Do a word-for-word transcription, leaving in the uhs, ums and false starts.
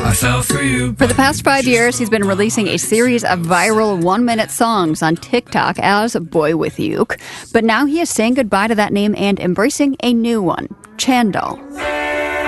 I fell for you. For the past five years, he's been releasing a series of viral one-minute songs on TikTok as Boy With Uke. But now he is saying goodbye to that name and embracing a new one, Chandal.